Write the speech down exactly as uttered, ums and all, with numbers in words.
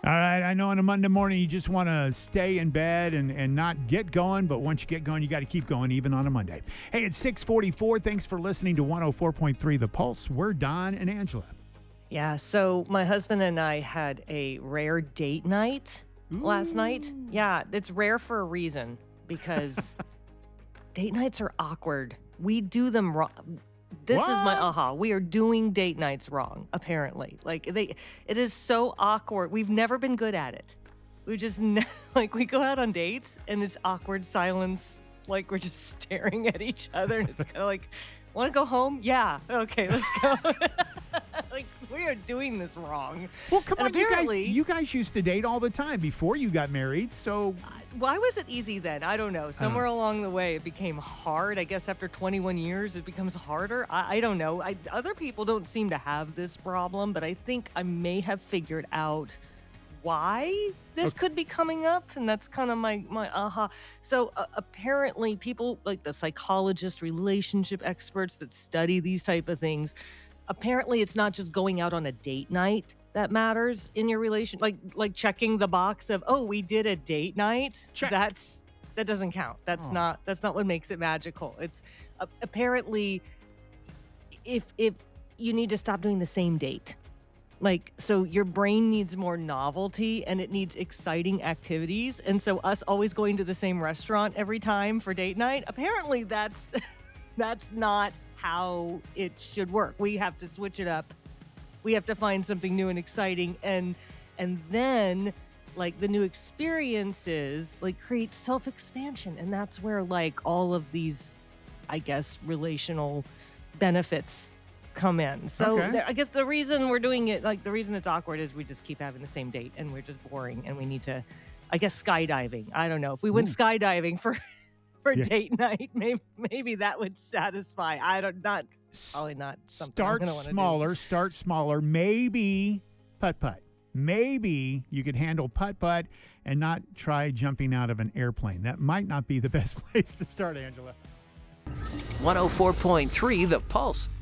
All right, I know on a Monday morning you just want to stay in bed and, and not get going, but once you get going, you got to keep going even on a Monday. Hey, it's six forty-four. Thanks for listening to one oh four point three The Pulse. We're Don and Angela. Yeah, so my husband and I had a rare date night Ooh. last night. Yeah, it's rare for a reason because date nights are awkward. We do them wrong. This What? is my aha. We are doing date nights wrong, apparently. Like they it is so awkward. We've never been good at it. We just ne- like we go out on dates and it's awkward silence, like we're just staring at each other and it's kind of like, "Want to go home?" "Yeah." "Okay, let's go." Like we are doing this wrong. Well, come And on, you guys, apparently- you guys used to date all the time before you got married, so Why was it easy then? I don't know. Somewhere Uh. along the way, it became hard. I guess after twenty-one years, it becomes harder. I, I don't know. I, other people don't seem to have this problem, but I think I may have figured out why this Okay. could be coming up, and that's kind of my my aha. So uh, apparently, people like the psychologists, relationship experts that study these type of things. Apparently, it's not just going out on a date night that matters in your relation, like like checking the box of, oh, we did a date night. Check. That's that doesn't count. That's Oh. not that's not what makes it magical. It's uh, apparently if if you need to stop doing the same date. Like, so your brain needs more novelty and it needs exciting activities. And so us always going to the same restaurant every time for date night, apparently that's that's not how it should work. We have to switch it up. We have to find something new and exciting, and and then like the new experiences like create self-expansion, and that's where like all of these, I guess, relational benefits come in. So Okay. there, I guess the reason we're doing it, like the reason it's awkward, is we just keep having the same date and we're just boring, and we need to, I guess, skydiving. I don't know if we went Ooh. skydiving for for Yeah. date night, maybe maybe that would satisfy. I don't not. Probably not something I'm start gonna wanna do. smaller, start smaller. Maybe putt-putt. Maybe you could handle putt-putt and not try jumping out of an airplane. That might not be the best place to start, Angela. one oh four point three The Pulse.